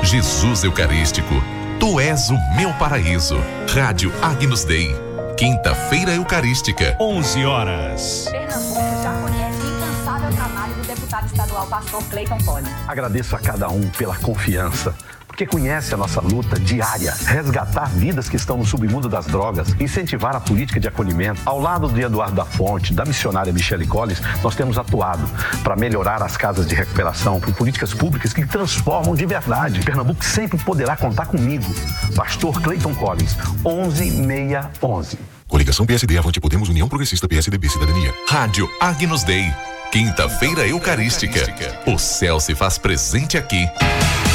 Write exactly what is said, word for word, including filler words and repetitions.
Jesus Eucarístico, Tu és o meu paraíso. Rádio Agnus Dei. Quinta-feira Eucarística. onze horas. Pernambuco já conhece o incansável trabalho do deputado estadual pastor Cleiton Collins. Agradeço a cada um pela confiança, porque conhece a nossa luta diária, resgatar vidas que estão no submundo das drogas, incentivar a política de acolhimento. Ao lado de Eduardo da Fonte, da missionária Michele Collins, nós temos atuado para melhorar as casas de recuperação, por políticas públicas que transformam de verdade. Pernambuco sempre poderá contar comigo. Pastor Cleiton Collins, onze seis onze. Coligação P S D, Avante Podemos, União Progressista, P S D B, Cidadania. Rádio Agnus Dei. Quinta-feira Eucarística. O céu se faz presente aqui.